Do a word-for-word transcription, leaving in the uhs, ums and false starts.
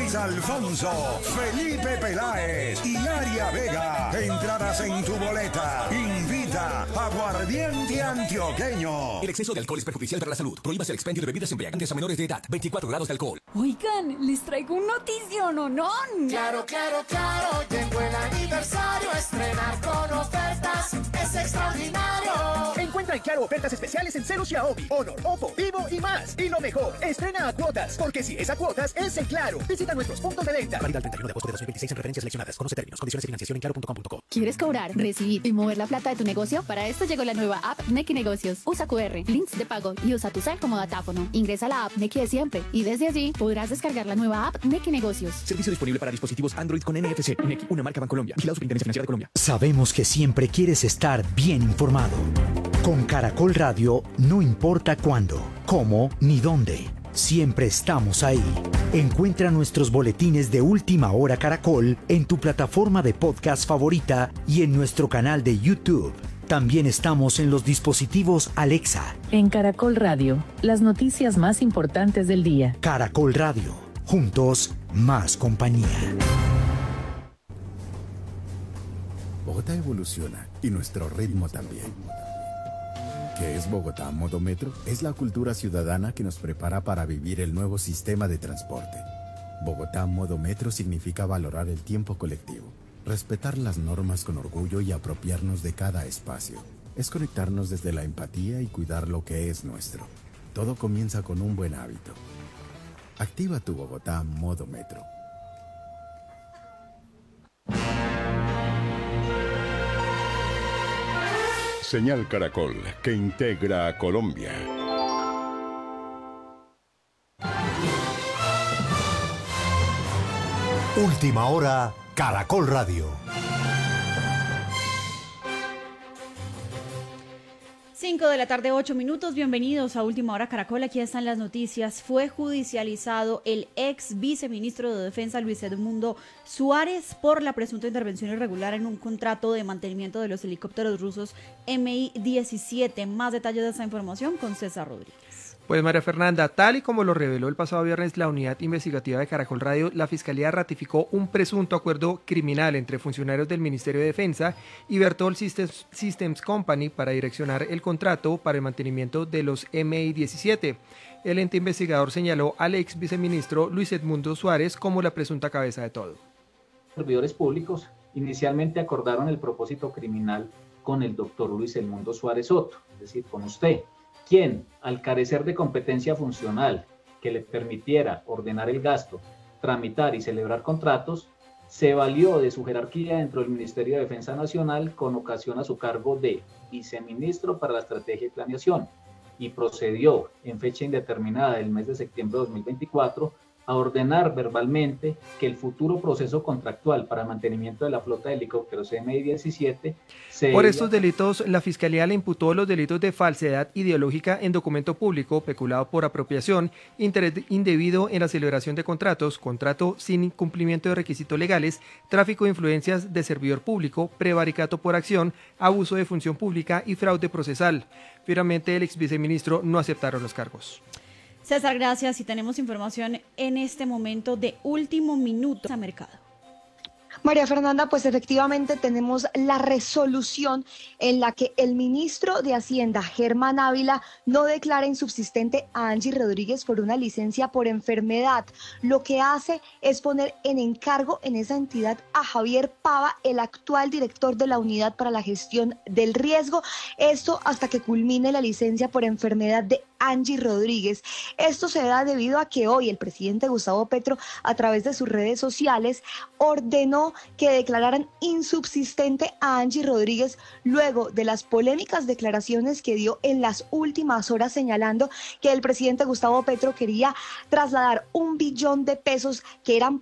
Luis Alfonso, Felipe Peláez y Aria Vega. Entradas en tu boleta. Invita Aguardiente Antioqueño. El exceso de alcohol es perjudicial para la salud. Prohíbas el expendio de bebidas embriagantes a menores de edad. veinticuatro grados de alcohol. Oigan, les traigo un notición, ¿no? no? Claro, claro, claro. Llegó el aniversario. Estrenar con ofertas es extraordinario. Encuentra en Claro ofertas especiales en Celu, Xiaomi, Honor, Oppo, Vivo y más. Y lo mejor, estrena a cuotas, porque si es a cuotas, es en Claro. Visita nuestros puntos de venta. Válida el treinta y uno de agosto de dos mil veintiséis en referencias seleccionadas. Conoce términos, condiciones y financiación en claro punto com punto co. ¿Quieres cobrar, recibir y mover la plata de tu negocio? Para esto llegó la nueva app Nequi Negocios. Usa cu erre, links de pago y usa tu cel como datáfono. Ingresa a la app Nequi de siempre y desde allí podrás descargar la nueva app Nequi Negocios. Servicio disponible para dispositivos Android con N F C. Nequi, una marca Bancolombia. Vigilado Superintendencia Financiera de Colombia. Sabemos que siempre quieres estar bien informado. Con Caracol Radio, no importa cuándo, cómo ni dónde. Siempre estamos ahí. Encuentra nuestros boletines de Última Hora Caracol en tu plataforma de podcast favorita y en nuestro canal de YouTube. También estamos en los dispositivos Alexa. En Caracol Radio, las noticias más importantes del día. Caracol Radio, juntos, más compañía. Bogotá evoluciona y nuestro ritmo también. ¿Qué es Bogotá Modo Metro? Es la cultura ciudadana que nos prepara para vivir el nuevo sistema de transporte. Bogotá Modo Metro significa valorar el tiempo colectivo, respetar las normas con orgullo y apropiarnos de cada espacio. Es conectarnos desde la empatía y cuidar lo que es nuestro. Todo comienza con un buen hábito. Activa tu Bogotá Modo Metro. Señal Caracol, que integra a Colombia. Última Hora, Caracol Radio. cinco de la tarde, ocho minutos. Bienvenidos a Última Hora Caracol. Aquí están las noticias. Fue judicializado el ex viceministro de Defensa, Luis Edmundo Suárez, por la presunta intervención irregular en un contrato de mantenimiento de los helicópteros rusos eme i diecisiete. Más detalles de esta información con César Rodríguez. Pues María Fernanda, tal y como lo reveló el pasado viernes la unidad investigativa de Caracol Radio, la Fiscalía ratificó un presunto acuerdo criminal entre funcionarios del Ministerio de Defensa y Bertol Systems, Systems Company para direccionar el contrato para el mantenimiento de los eme i diecisiete. El ente investigador señaló al ex viceministro Luis Edmundo Suárez como la presunta cabeza de todo. Servidores públicos inicialmente acordaron el propósito criminal con el doctor Luis Edmundo Suárez Soto, es decir, con usted, quien, al carecer de competencia funcional que le permitiera ordenar el gasto, tramitar y celebrar contratos, se valió de su jerarquía dentro del Ministerio de Defensa Nacional con ocasión a su cargo de viceministro para la Estrategia y Planeación y procedió en fecha indeterminada del mes de septiembre de dos mil veinticuatro a ordenar verbalmente que el futuro proceso contractual para mantenimiento de la flota de helicópteros eme i diecisiete se... Por estos delitos, la Fiscalía le imputó los delitos de falsedad ideológica en documento público, peculado por apropiación, interés indebido en la celebración de contratos, contrato sin incumplimiento de requisitos legales, tráfico de influencias de servidor público, prevaricato por acción, abuso de función pública y fraude procesal. Finalmente, el ex viceministro no aceptaron los cargos. César, gracias. Y tenemos información en este momento de último minuto a mercado. María Fernanda, pues efectivamente tenemos la resolución en la que el ministro de Hacienda, Germán Ávila, no declara insubsistente a Angie Rodríguez por una licencia por enfermedad. Lo que hace es poner en encargo en esa entidad a Javier Pava, el actual director de la Unidad para la Gestión del Riesgo. Esto hasta que culmine la licencia por enfermedad de Angie Rodríguez. Esto se da debido a que hoy el presidente Gustavo Petro, a través de sus redes sociales, ordenó que declararan insubsistente a Angie Rodríguez luego de las polémicas declaraciones que dio en las últimas horas, señalando que el presidente Gustavo Petro quería trasladar un billón de pesos que eran